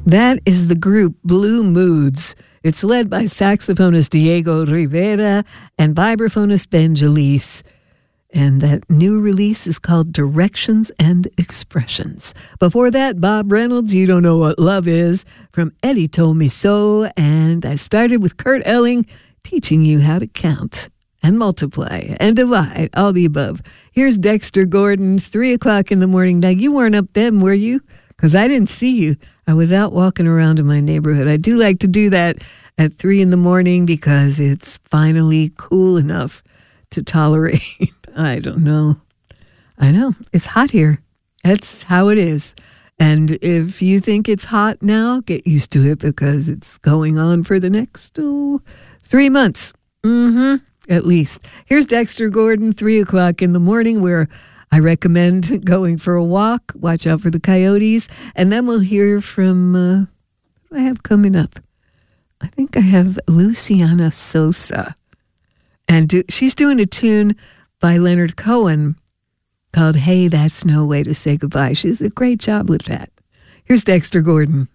That is the group Blue Moods. It's led by saxophonist Diego Rivera and vibraphonist Ben Jalise. And that new release is called Directions and Expressions. Before that, Bob Reynolds, You Don't Know What Love Is, from Eddie Told Me So. And I started with Kurt Elling, teaching you how to count and multiply and divide, all the above. Here's Dexter Gordon, 3 o'clock in the morning. Now, you weren't up then, were you? Because I didn't see you. I was out walking around in my neighborhood. I do like to do that at 3 in the morning because it's finally cool enough to tolerate. I don't know. I know. It's hot here. That's how it is. And if you think it's hot now, get used to it because it's going on for the next 3 months. At least. Here's Dexter Gordon, 3 o'clock in the morning, where I recommend going for a walk. Watch out for the coyotes. And then we'll hear from, what do I have coming up? I think I have Luciana Sosa. And she's doing a tune by Leonard Cohen called Hey, That's No Way to Say Goodbye. She does a great job with that. Here's Dexter Gordon.